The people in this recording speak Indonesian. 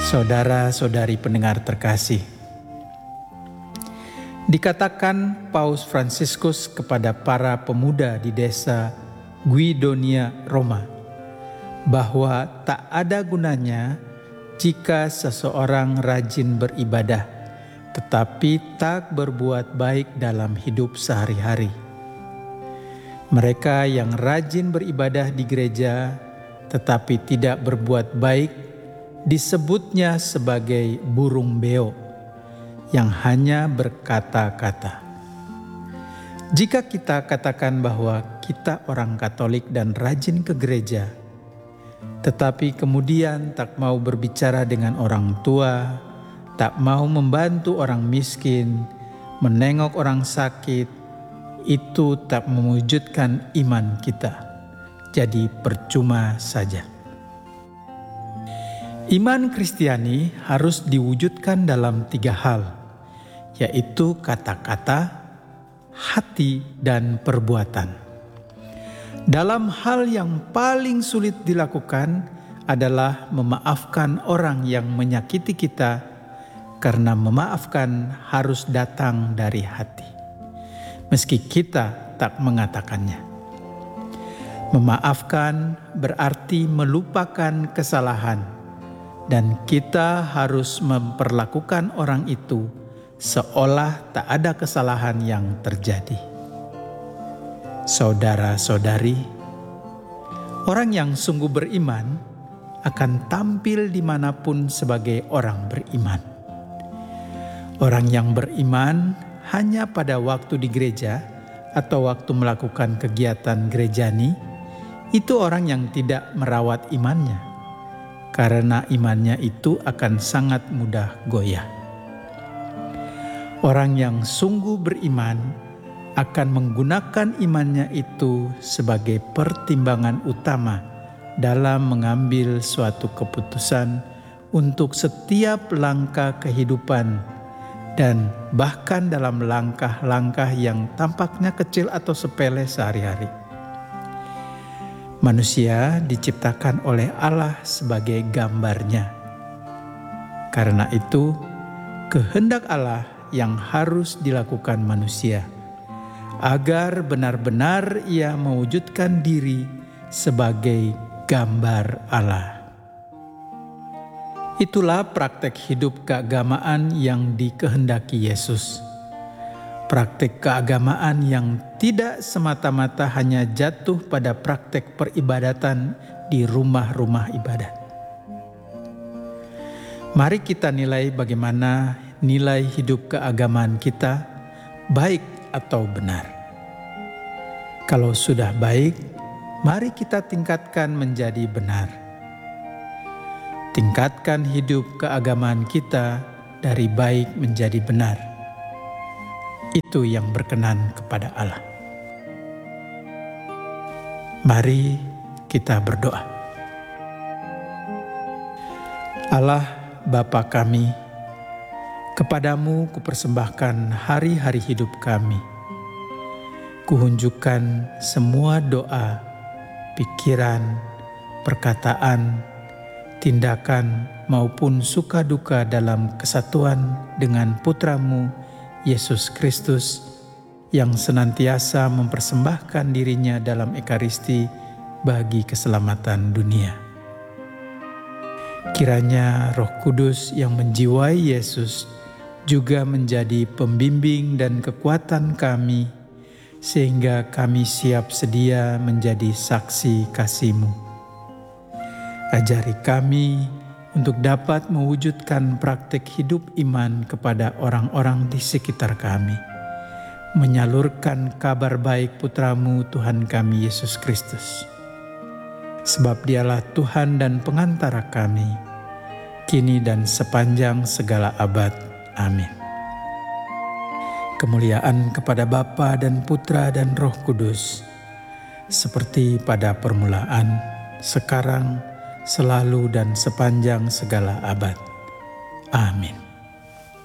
Saudara-saudari pendengar terkasih, dikatakan Paus Fransiskus kepada para pemuda di desa Guidonia, Roma, bahwa tak ada gunanya jika seseorang rajin beribadah, tetapi tak berbuat baik dalam hidup sehari-hari. Mereka yang rajin beribadah di gereja, tetapi tidak berbuat baik, disebutnya sebagai burung beo yang hanya berkata-kata. Jika kita katakan bahwa kita orang Katolik dan rajin ke gereja, tetapi kemudian tak mau berbicara dengan orang tua, tak mau membantu orang miskin, menengok orang sakit, itu tak mewujudkan iman kita. Jadi percuma saja. Iman Kristiani harus diwujudkan dalam 3 hal, yaitu kata-kata, hati, dan perbuatan. Dalam hal yang paling sulit dilakukan adalah memaafkan orang yang menyakiti kita, karena memaafkan harus datang dari hati, meski kita tak mengatakannya. Memaafkan berarti melupakan kesalahan, dan kita harus memperlakukan orang itu seolah tak ada kesalahan yang terjadi. Saudara-saudari, orang yang sungguh beriman akan tampil dimanapun sebagai orang beriman. Orang yang beriman hanya pada waktu di gereja atau waktu melakukan kegiatan gerejani, itu orang yang tidak merawat imannya, karena imannya itu akan sangat mudah goyah. Orang yang sungguh beriman akan menggunakan imannya itu sebagai pertimbangan utama dalam mengambil suatu keputusan untuk setiap langkah kehidupan, dan bahkan dalam langkah-langkah yang tampaknya kecil atau sepele sehari-hari. Manusia diciptakan oleh Allah sebagai gambarnya. Karena itu, kehendak Allah yang harus dilakukan manusia, agar benar-benar ia mewujudkan diri sebagai gambar Allah. Itulah praktek hidup keagamaan yang dikehendaki Yesus. Praktek keagamaan yang tidak semata-mata hanya jatuh pada praktek peribadatan di rumah-rumah ibadat. Mari kita nilai bagaimana nilai hidup keagamaan kita, baik atau benar. Kalau sudah baik, mari kita tingkatkan menjadi benar. Tingkatkan hidup keagamaan kita dari baik menjadi benar. Itu yang berkenan kepada Allah. Mari kita berdoa. Allah Bapa kami, kepadamu kupersembahkan hari-hari hidup kami. Kuhunjukkan semua doa, pikiran, perkataan, tindakan maupun suka duka dalam kesatuan dengan Putramu Yesus Kristus yang senantiasa mempersembahkan dirinya dalam Ekaristi bagi keselamatan dunia. Kiranya Roh Kudus yang menjiwai Yesus juga menjadi pembimbing dan kekuatan kami, sehingga kami siap sedia menjadi saksi kasih-Mu. Ajari kami untuk dapat mewujudkan praktik hidup iman kepada orang-orang di sekitar kami, menyalurkan kabar baik Putramu Tuhan kami Yesus Kristus. Sebab Dialah Tuhan dan pengantara kami, kini dan sepanjang segala abad. Amin. Kemuliaan kepada Bapa dan Putra dan Roh Kudus, seperti pada permulaan, sekarang, selalu dan sepanjang segala abad. Amin.